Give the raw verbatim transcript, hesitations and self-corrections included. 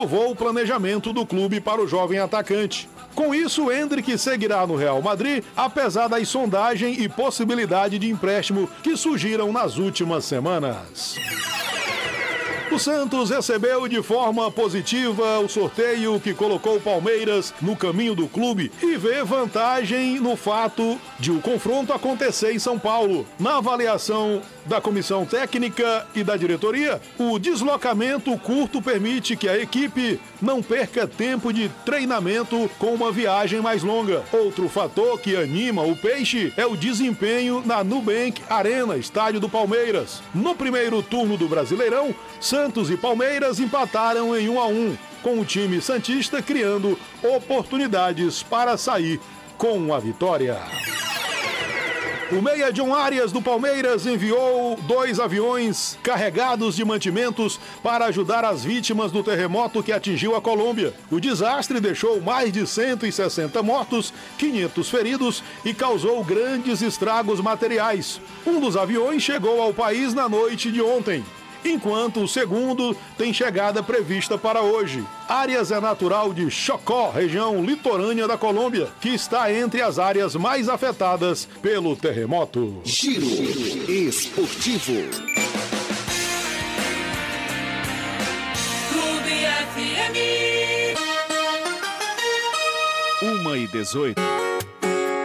aprovou o planejamento do clube para o jovem atacante. Com isso, Endrick seguirá no Real Madrid, apesar das sondagens e possibilidade de empréstimo que surgiram nas últimas semanas. O Santos recebeu de forma positiva o sorteio que colocou o Palmeiras no caminho do clube e vê vantagem no fato de o confronto acontecer em São Paulo. Na avaliação da comissão técnica e da diretoria, o deslocamento curto permite que a equipe não perca tempo de treinamento com uma viagem mais longa. Outro fator que anima o Peixe é o desempenho na Nubank Arena, estádio do Palmeiras. No primeiro turno do Brasileirão, Santos e Palmeiras empataram em um a um, com o time santista criando oportunidades para sair com a vitória. O meia John Arias do Palmeiras enviou dois aviões carregados de mantimentos para ajudar as vítimas do terremoto que atingiu a Colômbia. O desastre deixou mais de cento e sessenta mortos, quinhentos feridos e causou grandes estragos materiais. Um dos aviões chegou ao país na noite de ontem, enquanto o segundo tem chegada prevista para hoje. Arias é natural de Chocó, região litorânea da Colômbia, que está entre as áreas mais afetadas pelo terremoto. Giro Esportivo. Clube F M. uma e dezoito.